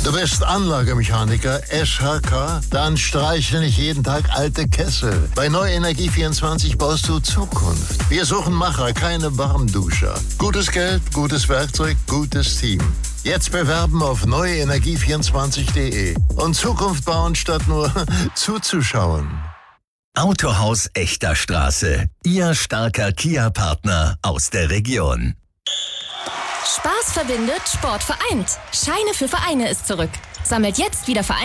Du bist Anlagemechaniker, SHK? Dann streichle nicht jeden Tag alte Kessel. Bei Neuenergie24 baust du Zukunft. Wir suchen Macher, keine Warmduscher. Gutes Geld, gutes Werkzeug, gutes Team. Jetzt bewerben auf neuenergie24.de und Zukunft bauen, statt nur zuzuschauen. Autohaus Echter Straße. Ihr starker Kia-Partner aus der Region. Spaß verbindet, Sport vereint. Scheine für Vereine ist zurück. Sammelt jetzt wieder Vereine.